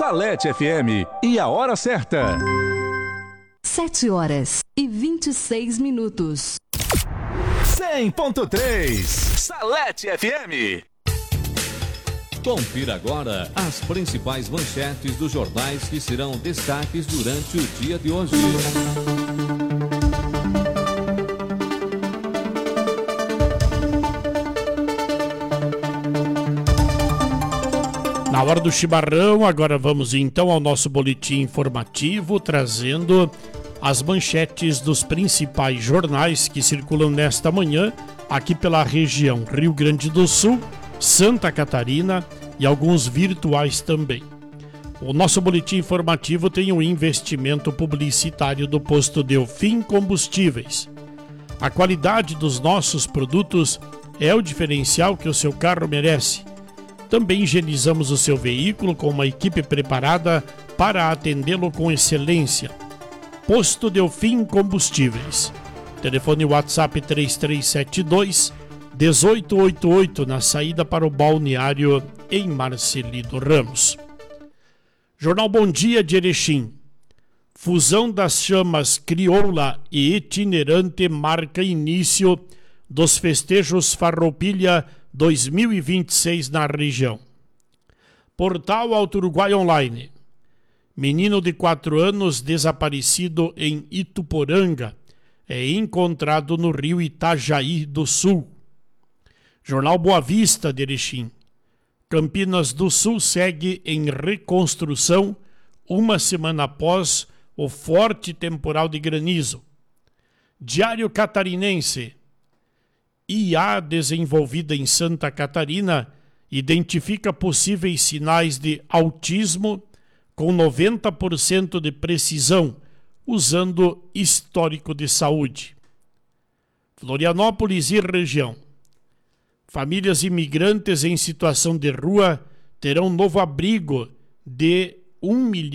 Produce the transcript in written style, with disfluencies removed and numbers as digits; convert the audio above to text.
Salete FM e a hora certa. 7h26. 100.3 Salete FM. Confira agora as principais manchetes dos jornais que serão destaques durante o dia de hoje. Na hora do chimarrão, agora vamos então ao nosso boletim informativo, trazendo as manchetes dos principais jornais que circulam nesta manhã, aqui pela região Rio Grande do Sul, Santa Catarina e alguns virtuais também. O nosso boletim informativo tem um investimento publicitário do posto Delfim Combustíveis. A qualidade dos nossos produtos é o diferencial que o seu carro merece. Também higienizamos o seu veículo com uma equipe preparada para atendê-lo com excelência. Posto Delfim Combustíveis. Telefone WhatsApp 3372-1888 na saída para o balneário em Marcelino Ramos. Jornal Bom Dia de Erechim. Fusão das chamas crioula e itinerante marca início dos festejos Farroupilha 2026 na região. Portal Alto Uruguai Online. Menino de 4 anos desaparecido em Ituporanga é encontrado no rio Itajaí do Sul. Jornal Boa Vista de Erechim. Campinas do Sul segue em reconstrução uma semana após o forte temporal de granizo. Diário Catarinense. IA desenvolvida em Santa Catarina identifica possíveis sinais de autismo com 90% de precisão, usando histórico de saúde. Florianópolis e região. Famílias imigrantes em situação de rua terão novo abrigo de 1 milhão